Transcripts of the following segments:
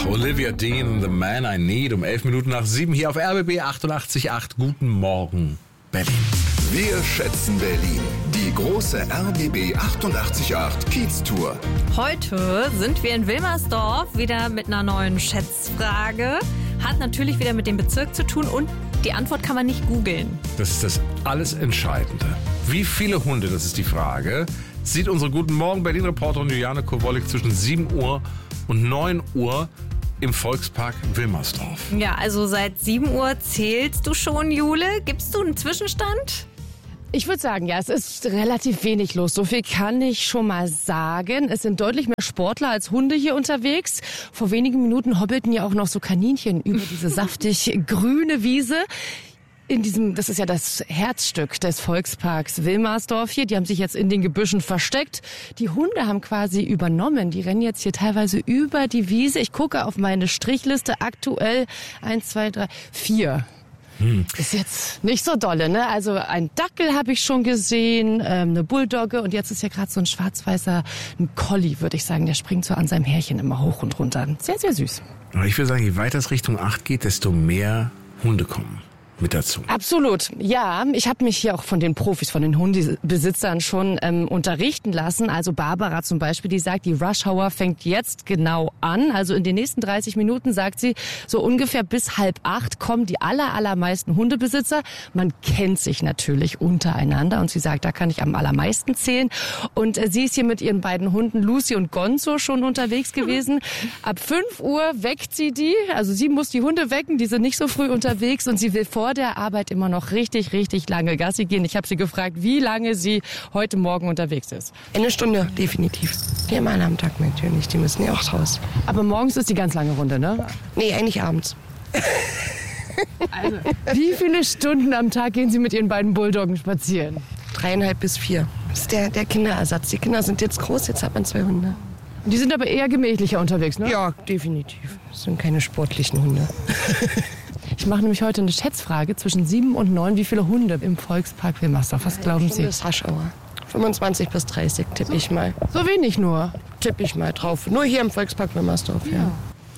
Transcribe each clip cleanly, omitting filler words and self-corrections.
Olivia Dean, The Man I Need, um 11 Minuten nach 7 hier auf RBB 88.8. Guten Morgen, Berlin. Wir schätzen Berlin. Die große RBB 88.8 Kiez-Tour. Heute sind wir in Wilmersdorf wieder mit einer neuen Schätzfrage. Hat natürlich wieder mit dem Bezirk zu tun und die Antwort kann man nicht googeln. Das ist das alles Entscheidende. Wie viele Hunde, das ist die Frage, sieht unsere Guten Morgen Berlin-Reporterin Juliane Kowalik zwischen 7 Uhr und 9 Uhr im Volkspark Wilmersdorf. Ja, also seit 7 Uhr zählst du schon, Jule. Gibst du einen Zwischenstand? Ich würde sagen, ja, es ist relativ wenig los. So viel kann ich schon mal sagen. Es sind deutlich mehr Sportler als Hunde hier unterwegs. Vor wenigen Minuten hobbelten ja auch noch so Kaninchen über diese saftig grüne Wiese. Das ist ja das Herzstück des Volksparks Wilmersdorf hier. Die haben sich jetzt in den Gebüschen versteckt. Die Hunde haben quasi übernommen. Die rennen jetzt hier teilweise über die Wiese. Ich gucke auf meine Strichliste. Aktuell 1, 2, 3, 4. Ist jetzt nicht so dolle, ne? Also ein Dackel habe ich schon gesehen, eine Bulldogge und jetzt ist ja gerade so ein schwarz-weißer ein Collie, würde ich sagen. Der springt so an seinem Härchen immer hoch und runter. Sehr, sehr süß. Aber ich würde sagen, je weiter es Richtung 8 geht, desto mehr Hunde kommen mit dazu. Absolut, ja. Ich habe mich hier auch von den Profis, von den Hundebesitzern schon unterrichten lassen. Also Barbara zum Beispiel, die sagt, die Rush Hour fängt jetzt genau an. Also in den nächsten 30 Minuten, sagt sie, so ungefähr bis 7:30 kommen die allermeisten Hundebesitzer. Man kennt sich natürlich untereinander und sie sagt, da kann ich am allermeisten zählen. Und sie ist hier mit ihren beiden Hunden Lucy und Gonzo schon unterwegs gewesen. Ab 5 Uhr weckt sie die. Also sie muss die Hunde wecken, die sind nicht so früh unterwegs und sie will vor der Arbeit immer noch richtig lange Gassi gehen. Ich habe sie gefragt, wie lange sie heute Morgen unterwegs ist. Eine Stunde, definitiv. Viermal am Tag natürlich, die müssen ja auch raus. Aber morgens ist die ganz lange Runde, ne? Nee, eigentlich abends. Also, wie viele Stunden am Tag gehen Sie mit Ihren beiden Bulldoggen spazieren? 3,5 bis 4. Das ist der Kinderersatz. Die Kinder sind jetzt groß, jetzt hat man 2 Hunde. Die sind aber eher gemächlicher unterwegs, ne? Ja, definitiv. Das sind keine sportlichen Hunde. Ich mache nämlich heute eine Schätzfrage zwischen 7 und 9. Wie viele Hunde im Volkspark Wilmersdorf? Was glauben Sie? Das ist Rush Hour. 25 bis 30 tippe ich mal. So wenig nur? Tippe ich mal drauf. Nur hier im Volkspark Wilmersdorf, ja.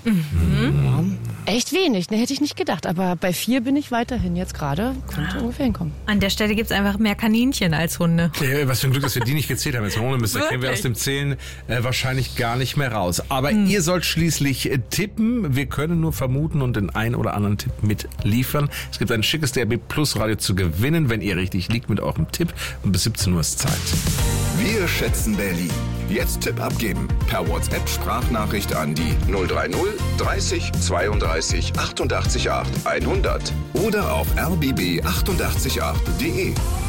Mhm. Echt wenig, ne, hätte ich nicht gedacht. Aber bei 4 bin ich weiterhin jetzt gerade. Könnte ungefähr hinkommen. An der Stelle gibt es einfach mehr Kaninchen als Hunde. Ja, was für ein Glück, dass wir die nicht gezählt haben. Jetzt ohne Mist, da kämen wir aus dem Zählen wahrscheinlich gar nicht mehr raus. Aber ihr sollt schließlich tippen. Wir können nur vermuten und den einen oder anderen Tipp mitliefern. Es gibt ein schickes DRB Plus Radio zu gewinnen, wenn ihr richtig liegt mit eurem Tipp. Und bis 17 Uhr ist Zeit. Wir schätzen Berlin. Jetzt Tipp abgeben. Per WhatsApp-Sprachnachricht an die 030 30 32 88 8 100 oder auf rbb888.de.